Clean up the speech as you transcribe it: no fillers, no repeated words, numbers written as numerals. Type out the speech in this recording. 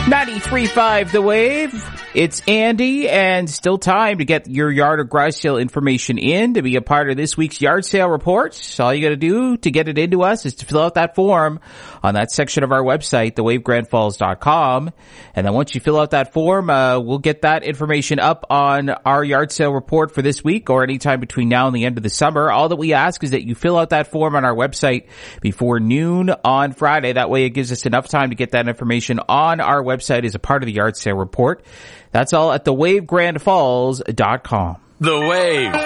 93.5 The Wave. It's Andy, and still time to get your yard or garage sale information in to be a part of this week's yard sale report. So all you got to do to get it into us is to fill out that form on that section of our website, thewavegrandfalls.com. And then once you fill out that form, we'll get that information up on our yard sale report for this week or anytime between now and the end of the summer. All that we ask is that you fill out that form on our website before noon on Friday. That way it gives us enough time to get that information on our website as a part of the yard sale report. That's all at thewavegrandfalls.com. The Wave.